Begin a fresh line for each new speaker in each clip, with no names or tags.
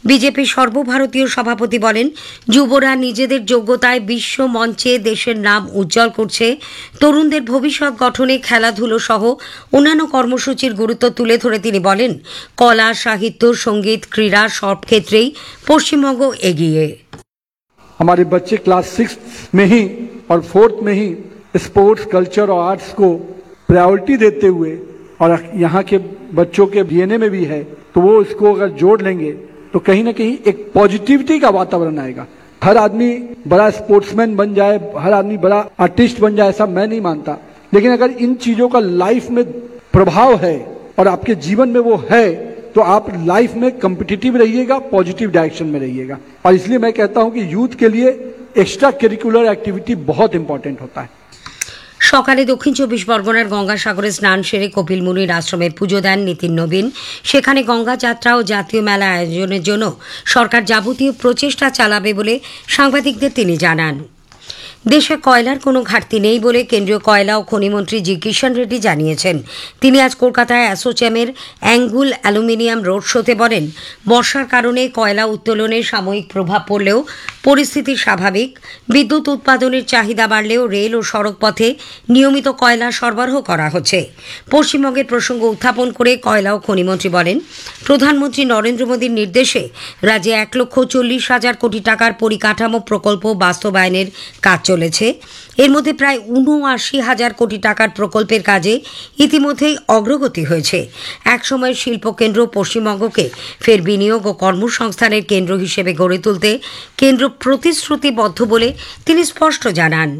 বিজেপির সর্বভারতীয় সভাপতি বলেন, যুবরা নিজেদের যোগ্যতায় বিশ্ব মঞ্চে দেশের নাম উজ্জ্বল করছে। তরুণদের ভবিষ্যৎ গঠনে খেলাধুলো সহ অন্যান্য কর্মসূচির গুরুত্ব তুলে ধরে তিনি বলেন, কলা, সাহিত্য, সঙ্গীত, ক্রীড়া সব ক্ষেত্রেই পশ্চিমবঙ্গ এগিয়ে।
हमारे बच्चे क्लास 6 में ही और 4th में ही स्पोर्ट्स, कल्चर और आर्ट्स को प्रायोरिटी देते हुए, और यहाँ के बच्चों के डीएनए में भी है, तो वो इसको अगर जोड़ लेंगे तो कहीं ना कहीं एक पॉजिटिविटी का वातावरण आएगा। हर आदमी बड़ा स्पोर्ट्समैन बन जाए, हर आदमी बड़ा आर्टिस्ट बन जाए, ऐसा मैं नहीं मानता, लेकिन अगर इन चीजों का लाइफ में प्रभाव है और आपके जीवन में वो है तो आप लाइफ में कॉम्पिटिटिव रहिएगा, पॉजिटिव डायरेक्शन में रहिएगा। और इसलिए मैं कहता हूं कि यूथ के लिए एक्स्ट्रा करिकुलर एक्टिविटी बहुत इंपॉर्टेंट होता है।
সকালে দক্ষিণ 24 পরগনার গঙ্গাসাগরে স্নান সেরে কপিল মুনির আশ্রমে পুজো দেন নীতিন নবীন। সেখানে গঙ্গা যাত্রা ও জাতীয় মেলা আয়োজনের জন্য সরকার যাবতীয় প্রচেষ্টা চালাবে বলে সাংবাদিকদের তিনি জানান। দেশে কয়লার কোনো ঘাটতি নেই বলে কেন্দ্রীয় কয়লা ও খনিমন্ত্রী জি কিষণ রেড্ডি জানিয়েছেন। তিনি আজ কলকাতায় অ্যাসোচ্যামের অ্যাঙ্গুল অ্যালুমিনিয়াম রোড শোতে বলেন, বর্ষার কারণে কয়লা উত্তোলনে সাময়িক প্রভাব পড়লেও পরিস্থিতি স্বাভাবিক। বিদ্যুৎ উৎপাদনের চাহিদা বাড়লেও রেল ও সড়ক পথে নিয়মিত কয়লা সরবরাহ করা হচ্ছে। পশ্চিমবঙ্গের প্রসঙ্গ উত্থাপন করে কয়লা ও খনিমন্ত্রী বলেন, প্রধানমন্ত্রী নরেন্দ্র মোদীর নির্দেশে রাজ্যে 1,40,000 কোটি টাকার পরিকাঠামো প্রকল্প বাস্তবায়নের কাজ চলেছে। এর মধ্যে প্রায় 79,000 কোটি টাকার প্রকল্পের কাজে ইতিমধ্যেই অগ্রগতি হয়েছে। একসময় শিল্পকেন্দ্র পশ্চিমবঙ্গকে ফের বিনিয়োগ ও কর্মসংস্থানের কেন্দ্র হিসেবে গড়ে তুলতে কেন্দ্র প্রতিশ্রুতিবদ্ধ বলে তিনি স্পষ্ট জানান।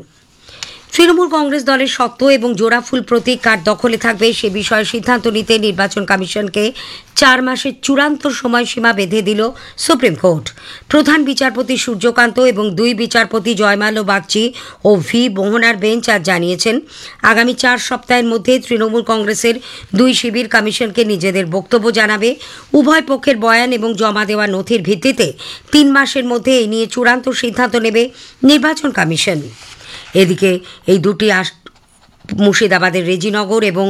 তৃণমূল কংগ্রেস দলের সত্ত্ব এবং জোড়াফুল প্রতীক কার দখলে থাকবে সে বিষয়ে সিদ্ধান্ত নিতে নির্বাচন কমিশনকে 4 মাসের চূড়ান্ত সময়সীমা বেঁধে দিল সুপ্রিম কোর্ট। প্রধান বিচারপতি সূর্যকান্ত এবং 2 বিচারপতি জয়মাল্য বাগচি ও ভি মোহনার বেঞ্চ আজ জানিয়েছেন, আগামী 4 সপ্তাহের মধ্যে তৃণমূল কংগ্রেসের 2 শিবির কমিশনকে নিজেদের বক্তব্য জানাবে। উভয় পক্ষের বয়ান এবং জমা দেওয়া নথির ভিত্তিতে 3 মাসের মধ্যে এই নিয়ে চূড়ান্ত সিদ্ধান্ত নেবে নির্বাচন কমিশন। এদিকে এই দুটি মুর্শিদাবাদের রেজিনগর এবং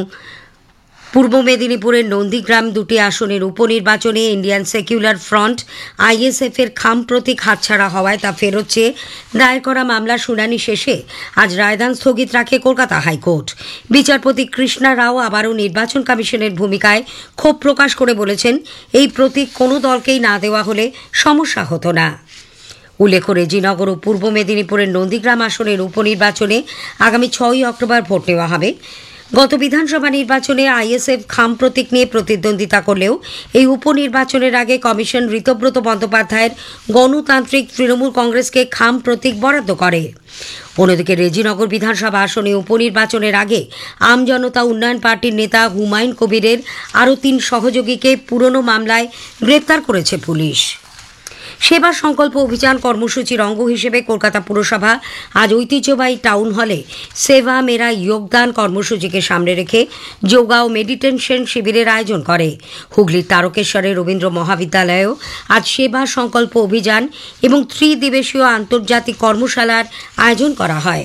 পূর্ব মেদিনীপুরের নন্দীগ্রাম দুটি আসনের উপনির্বাচনে ইন্ডিয়ান সেকুলার ফ্রন্ট আইএসএফ এর খাম প্রতীক হাতছাড়া হওয়ায় তা ফেরত চেয়ে দায়ের করা মামলার শুনানি শেষে আজ রায়দান স্থগিত রাখে কলকাতা হাইকোর্ট। বিচারপতি কৃষ্ণা রাও আবারও নির্বাচন কমিশনের ভূমিকায় ক্ষোভ প্রকাশ করে বলেছেন, এই প্রতীক কোনো দলকেই না দেওয়া হলে সমস্যা হতো না। উল্লেখ্য, রেজিনগর ও পূর্ব মেদিনীপুরের নন্দীগ্রাম আসনের উপনির্বাচনে আগামী 6 অক্টোবর ভোট নেওয়া হবে। গত বিধানসভা নির্বাচনে আইএসএফ খাম প্রতীক নিয়ে প্রতিদ্বন্দ্বিতা করলেও এই উপনির্বাচনের আগে কমিশন ঋতব্রত বন্দ্যোপাধ্যায়ের গণতান্ত্রিক তৃণমূল কংগ্রেসকে খাম প্রতীক বরাদ্দ করে। অন্যদিকে রেজিনগর বিধানসভা আসনে উপনির্বাচনের আগে আমজনতা উন্নয়ন পার্টির নেতা হুমায়ুন কবিরের আরও 3 সহযোগীকে পুরনো মামলায় গ্রেপ্তার করেছে পুলিশ। সেবা সংকল্প অভিযান কর্মসূচির অঙ্গ হিসেবে কলকাতা পুরসভা আজ ঐতিহ্যবাহী টাউন হলে সেবা মেরা যোগদান কর্মসূচিকে সামনে রেখে যোগা ও মেডিটেশন শিবিরের আয়োজন করে। হুগলির তারকেশ্বরের রবীন্দ্র মহাবিদ্যালয়েও আজ সেবা সংকল্প অভিযান এবং 3 দিবসীয় আন্তর্জাতিক কর্মশালার আয়োজন করা হয়।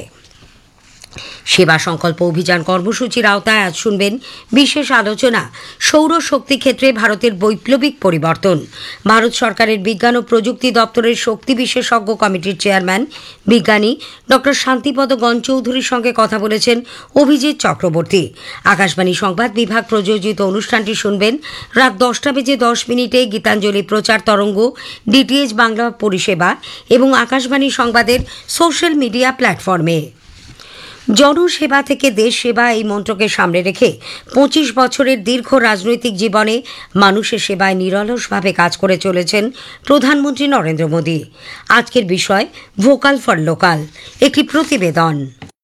সেবা সংকল্প অভিযান কর্মসূচির আওতায় আজ শুনবেন বিশেষ আলোচনা, সৌরশক্তি ক্ষেত্রে ভারতের বৈপ্লবিক পরিবর্তন। ভারত সরকারের বিজ্ঞান ও প্রযুক্তি দপ্তরের শক্তি বিশেষজ্ঞ কমিটির চেয়ারম্যান বিজ্ঞানী ডক্টর শান্তিপদ গণ চৌধুরীর সঙ্গে কথা বলেছেন অভিজিৎ চক্রবর্তী। আকাশবাণী সংবাদ বিভাগ প্রযোজিত অনুষ্ঠানটি শুনবেন রাত 10:10 গীতাঞ্জলি প্রচার তরঙ্গ, ডিটিএইচ বাংলা পরিষেবা এবং আকাশবাণী সংবাদের সোশ্যাল মিডিয়া প্ল্যাটফর্মে। জনসেবা থেকে দেশ সেবা এই মন্ত্রকে সামনে রেখে 25 বছরের দীর্ঘ রাজনৈতিক জীবনে মানুষের সেবায় নিরলসভাবে কাজ করে চলেছেন প্রধানমন্ত্রী নরেন্দ্র মোদী। আজকের বিষয় ভোকাল ফর লোকাল, একটি প্রতিবেদন।